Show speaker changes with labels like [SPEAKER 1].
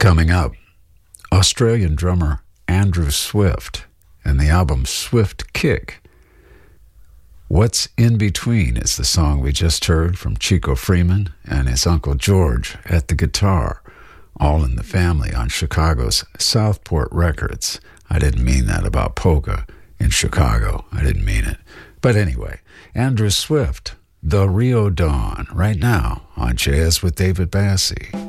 [SPEAKER 1] Coming up, Australian drummer Andrew Swift and the album Swift Kick. What's in Between is the song we just heard from Chico Freeman and his Uncle George at the guitar, all in the family on Chicago's Southport Records. I didn't mean that about polka in Chicago. I didn't mean it. But anyway, Andrew Swift, The Rio Dawn, right now on Jazz with David Bassie.